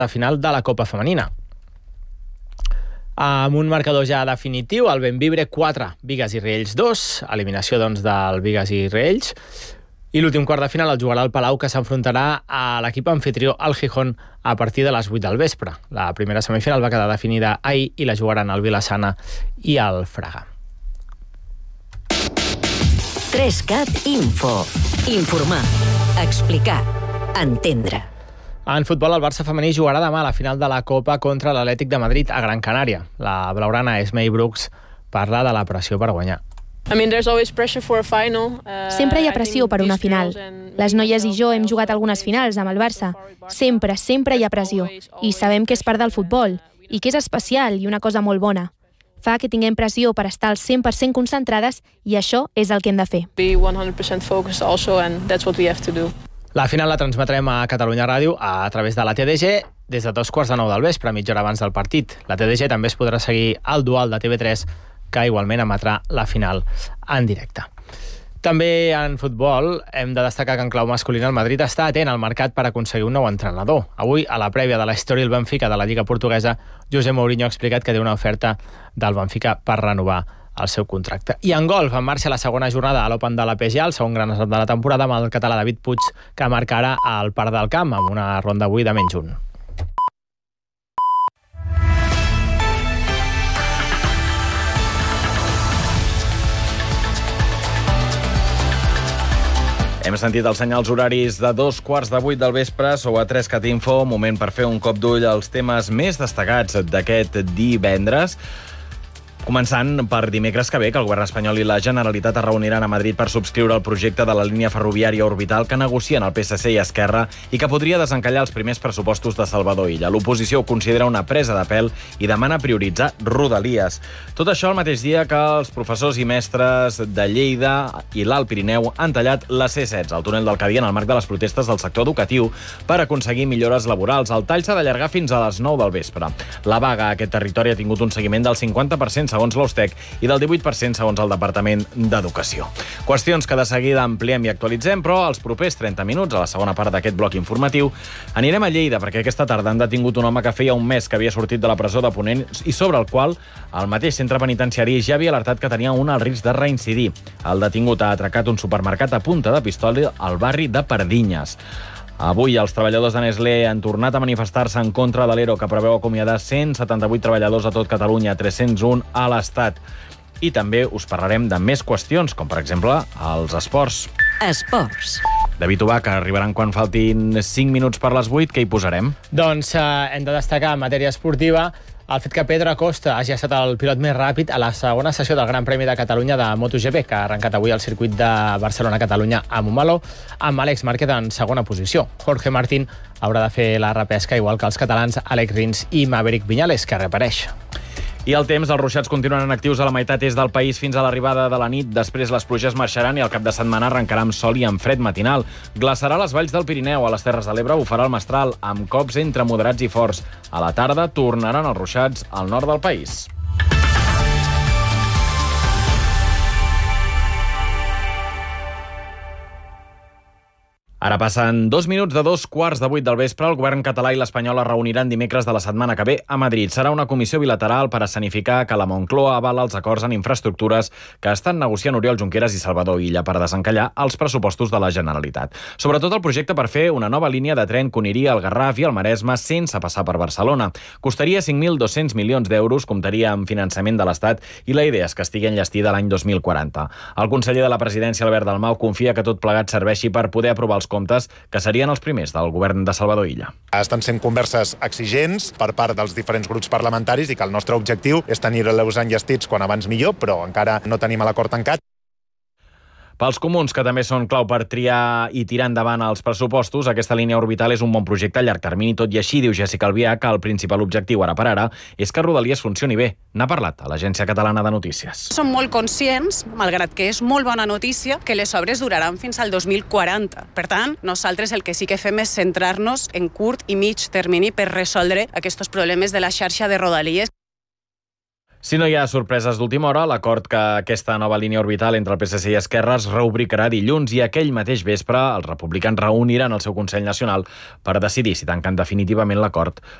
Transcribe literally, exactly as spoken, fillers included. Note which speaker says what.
Speaker 1: de final de la Copa Femenina. Amb un marcador ja definitiu, el Benvibre quatre, Bigues i Riells dos, eliminació doncs, del Bigues i Riells, i l'últim quart de final el jugarà el Palau, que s'enfrontarà a l'equip anfitrió, el Gijón, a partir de les vuit del vespre. La primera semifinal va quedar definida ahir i la jugaran el Vilassana i el Fraga.
Speaker 2: tres cat Info. Informar, explicar, entendre.
Speaker 1: En futbol, el Barça femení jugarà demà a la final de la Copa contra l'Atlètic de Madrid a Gran Canària. La blaugrana Esmei Brooks parla de la pressió per guanyar.
Speaker 3: Sempre hi ha pressió per una final. Les noies i jo hem jugat algunes finals amb el Barça. Sempre, sempre hi ha pressió. I sabem que és part del futbol, i que és especial i una cosa molt bona. Fa que tinguem pressió per estar al cent per cent concentrades i això és el que hem de fer.
Speaker 1: La final la transmetrem a Catalunya Ràdio a través de la T D G des de dos quarts de nou del vespre, mitja hora abans del partit. La T D G també es podrà seguir al dual de T V tres, que igualment emetrà la final en directe. També en futbol hem de destacar que en clau masculina el Madrid està atent al mercat per aconseguir un nou entrenador. Avui, a la prèvia de la història del Benfica de la Lliga Portuguesa, José Mourinho ha explicat que té una oferta del Benfica per renovar el seu contracte. I en golf, en marxa la segona jornada a l'Open de la P G A, el segon gran estat de la temporada, amb el català David Puig, que marcarà al Parc del Camp amb una ronda avui de menys un.
Speaker 4: Hem sentit els senyals horaris de dos quarts de vuit del vespre, sou a tres cat Info, moment per fer un cop d'ull als temes més destacats d'aquest divendres. Començant per dimecres que ve, que el govern espanyol i la Generalitat es reuniran a Madrid per subscriure el projecte de la línia ferroviària orbital que negocien el P S C i Esquerra i que podria desencallar els primers pressupostos de Salvador Illa. L'oposició ho considera una presa de pèl i demana prioritzar Rodalies. Tot això al mateix dia que els professors i mestres de Lleida i l'Alt Pirineu han tallat la C setze, el túnel del Cadí, en el marc de les protestes del sector educatiu per aconseguir millores laborals. El tall s'ha d'allargar fins a les nou del vespre. La vaga a aquest territori ha tingut un seguiment del cinquanta per cent segons l'Ostec i del divuit per cent segons el Departament d'Educació. Qüestions que de seguida ampliem i actualitzem, però als propers trenta minuts, a la segona part d'aquest bloc informatiu, anirem a Lleida, perquè aquesta tarda han detingut un home que feia un mes que havia sortit de la presó de Ponent i sobre el qual el mateix centre penitenciari ja havia alertat que tenia un alt risc de reincidir. El detingut ha atracat un supermercat a punta de pistola al barri de Pardinyes. Avui els treballadors de Nestlé han tornat a manifestar-se en contra de l'E R O, que preveu acomiadar cent setanta-vuit treballadors a tot Catalunya, tres-cents un a l'Estat. I també us parlarem de més qüestions, com per exemple els esports.
Speaker 2: Esports.
Speaker 4: David Ubach, arribaran quan faltin cinc minuts per les vuit, què hi posarem?
Speaker 1: Doncs eh, hem de destacar en matèria esportiva el fet que Pedro Acosta hagi estat el pilot més ràpid a la segona sessió del Gran Premi de Catalunya de MotoGP, que ha arrencat avui al circuit de Barcelona-Catalunya a Montmeló, amb Àlex Márquez en segona posició. Jorge Martín haurà de fer la repesca, igual que els catalans Àlex Rins i Maverick Viñales, que reapareix.
Speaker 4: I el temps, els ruixats continuen actius a la meitat est del país fins a l'arribada de la nit. Després les pluges marxaran i el cap de setmana arrencarà amb sol i amb fred matinal. Glaçarà les valls del Pirineu, a les Terres de l'Ebre bufarà el mestral, amb cops entre moderats i forts. A la tarda tornaran els ruixats al nord del país. Ara passen dos minuts de dos quarts de vuit del vespre. El govern català i l'espanyol es reuniran dimecres de la setmana que ve a Madrid. Serà una comissió bilateral per escenificar que la Moncloa avala els acords en infraestructures que estan negociant Oriol Junqueras i Salvador Illa per desencallar els pressupostos de la Generalitat. Sobretot el projecte per fer una nova línia de tren que uniria el Garraf i el Maresme sense passar per Barcelona. Costaria cinc mil dos-cents milions d'euros, comptaria amb finançament de l'Estat i la idea és que estigui enllestida l'any dos mil quaranta. El conseller de la Presidència, Albert Dalmau, confia que tot plegat serveixi per poder aprovar els comptes que serien els primers del govern de Salvador Illa.
Speaker 5: Estan sent converses exigents per part dels diferents grups parlamentaris i que el nostre objectiu és tenir-los enllestits quan abans millor, però encara no tenim l'acord tancat.
Speaker 4: Pels comuns, que també són clau per triar i tirar endavant els pressupostos, aquesta línia orbital és un bon projecte a llarg termini. Tot i així, diu Jessica Albiach, que el principal objectiu ara per ara és que Rodalies funcioni bé. N'ha parlat a l'Agència Catalana de Notícies.
Speaker 6: Som molt conscients, malgrat que és molt bona notícia, que les obres duraran fins al dos mil quaranta. Per tant, nosaltres el que sí que fem és centrar-nos en curt i mig termini per resoldre aquests problemes de la xarxa de Rodalies.
Speaker 4: Si no hi ha sorpreses d'última hora, l'acord que aquesta nova línia orbital entre el P S C i Esquerra es rubricarà dilluns i aquell mateix vespre els republicans reuniran el seu Consell Nacional per decidir si tanquen definitivament l'acord